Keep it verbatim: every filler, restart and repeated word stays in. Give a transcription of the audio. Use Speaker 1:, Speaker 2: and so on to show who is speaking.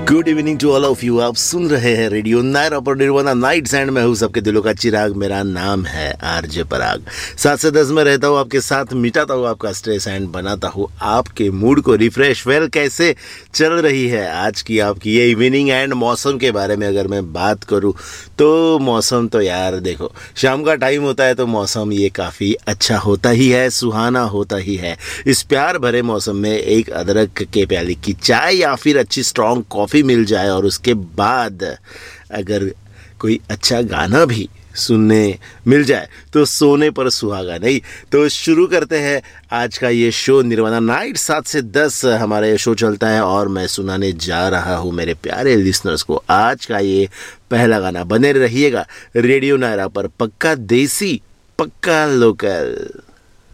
Speaker 1: Good evening to all of you. आप सुन रहे हैं रेडियो नायरा पर निर्वाणा नाइट्स एंड मैं हूँ सबके दिलों का चिराग। मेरा नाम है आरजे पराग। सात से दस में रहता हूँ आपके साथ, मिटाता हूँ आपका स्ट्रेस एंड बनाता हूँ आपके मूड को रिफ्रेश। वेल, कैसे चल रही है आज की आपकी ये इवनिंग? एंड मौसम के बारे में अगर मैं बात करूँ तो मौसम तो यार देखो, शाम का टाइम होता है तो मौसम ये काफ़ी अच्छा होता ही है, सुहाना होता ही है। इस प्यार भरे मौसम में एक अदरक के प्याली की चाय या फिर अच्छी स्ट्रॉन्ग कॉफ़ी मिल जाए और उसके बाद अगर कोई अच्छा गाना भी सुनने मिल जाए तो सोने पर सुहागा। नहीं तो शुरू करते हैं आज का ये शो निर्वाणा नाइट। सात से दस हमारा ये शो चलता है और मैं सुनाने जा रहा हूँ मेरे प्यारे लिसनर्स को आज का ये पहला गाना। बने रहिएगा रेडियो नायरा पर, पक्का देसी पक्का लोकल।